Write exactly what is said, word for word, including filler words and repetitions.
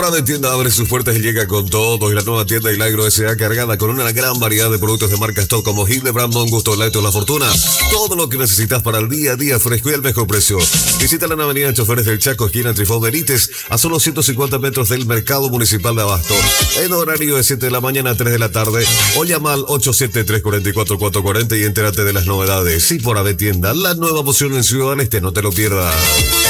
De Tienda abre sus puertas y llega con todo. Y la nueva tienda Hilagro S A cargada con una gran variedad de productos de marcas top como Hildebrand, Mon Gusto, Lacto, La Fortuna. Todo lo que necesitas para el día a día fresco y al mejor precio. Visita la avenida Choferes del Chaco, esquina Trifón Benítez, a solo ciento cincuenta metros del Mercado Municipal de Abasto. En horario de siete de la mañana a tres de la tarde. O llama al ocho siete tres cuatro cuatro cuatro cuatro cero y entérate de las novedades. Y por Ave Tienda, la nueva opción en Ciudad del Este, no te lo pierdas.